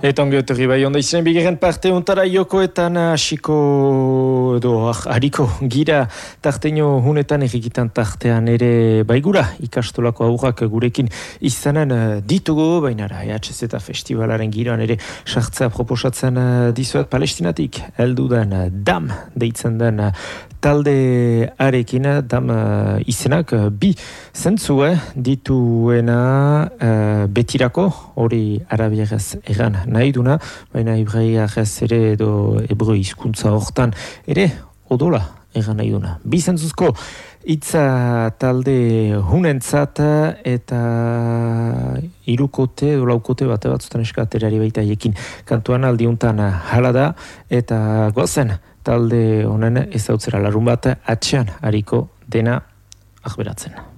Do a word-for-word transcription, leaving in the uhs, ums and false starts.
Eta ongi otorri bai, onda izan bigarren parte ontara jokoetan hasiko edo hariko gira tarteino hunetan egikitan tartean ere baigura ikastolako aurrak gurekin izanen ditugu, baina E H Z festivalaren giroan ere sartzea proposatzen dizuet Palestinatik heldu den DAM deitzen den talde arekin, DAM izenak bi zentzue dituena uh, betirako, hori arabieraz egan nahi duna, baina hebraiarez ere edo hebreu hizkuntza hortan ere odola egan nahi duna. Bi zentzuzko hitza talde hunentzat eta hirukote edo laukote bate batzutan eskaterari baita ekin kantuan aldiuntan hala da eta gozen talde honen ezautzera larun bat atxean hariko dena ahberatzen.